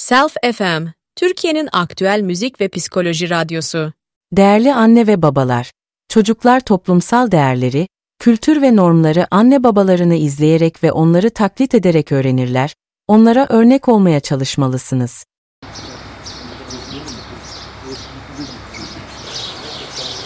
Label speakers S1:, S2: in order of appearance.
S1: Self FM, Türkiye'nin aktüel müzik ve psikoloji radyosu.
S2: Değerli anne ve babalar, çocuklar toplumsal değerleri, kültür ve normları anne babalarını izleyerek ve onları taklit ederek öğrenirler, onlara örnek olmaya çalışmalısınız.